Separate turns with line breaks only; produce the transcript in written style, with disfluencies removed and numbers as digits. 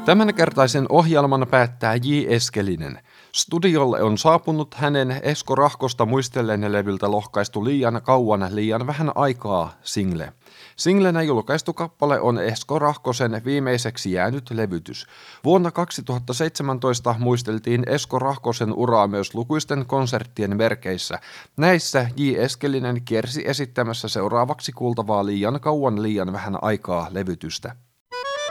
Tämänkertaisen ohjelman päättää J. Eskelinen. Studiolle on saapunut hänen Esko Rahkosta muistellen levyltä lohkaistu Liian kauan, liian vähän aikaa single. Singlenä julkaistu kappale on Esko Rahkosen viimeiseksi jäänyt levytys. Vuonna 2017 muisteltiin Esko Rahkosen uraa myös lukuisten konserttien merkeissä. Näissä J. Eskelinen kiersi esittämässä seuraavaksi kuultavaa Liian kauan, liian vähän aikaa levytystä.